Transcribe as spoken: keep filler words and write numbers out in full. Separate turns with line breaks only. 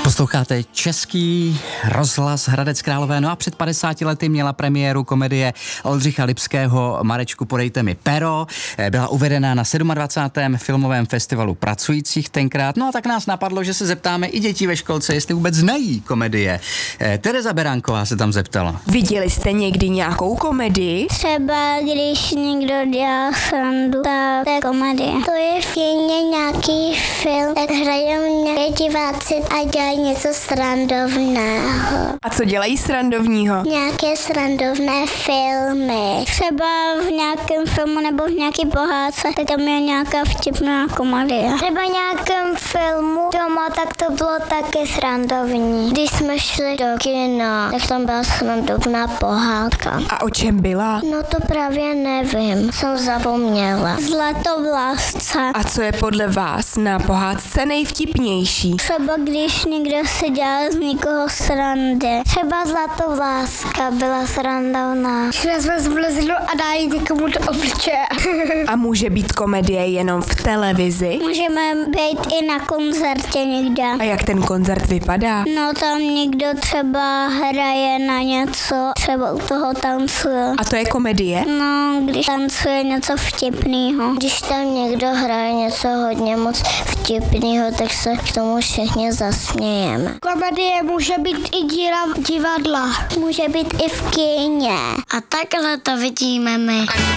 Posloucháte Český rozhlas Hradec Králové. No a před padesáti lety měla premiéru komedie Oldřicha Lipského Marečku, podejte mi pero. Byla uvedena na dvacátém sedmém filmovém festivalu pracujících tenkrát. No a tak nás napadlo, že se zeptáme i dětí ve školce, jestli vůbec znají komedie. Tereza Beránková se tam zeptala.
Viděli jste někdy nějakou komedii?
Třeba když někdo dělá srandu, tak to je komedie. To je filmě nějaký film, tak hrajou nějaké diváci a dělají něco srandovného.
A co dělají srandovního?
Nějaké srandovné filmy. Třeba v nějakém filmu nebo v nějaké pohádce, tak tam je nějaká vtipná komedie. Třeba v nějakém filmu doma, tak to bylo taky srandovní. Když jsme šli do kina, tak tam byla srandovná pohádka.
A o čem byla?
No to právě nevím, jsem zapomněla. Zlatovlásce.
A co je podle vás na pohádce nejvtipnější?
Třeba když někdo si dělá z někoho srandy. Třeba Zlatovláska byla srandovná. Že jsme zbliznu a dají někomu do obličeje.
A může být komedie jenom v televizi?
Můžeme být i na koncertě někde.
A jak ten koncert vypadá?
No tam někdo třeba hraje na něco, třeba u toho tancuje.
A to je komedie?
No, když tancuje něco vtipného. Když tam někdo hraje něco hodně moc vtipného, tak se k tomu všichni zasmějeme. Komedie může být i díla divadla. Může být i v kině. A takhle to vidíme my.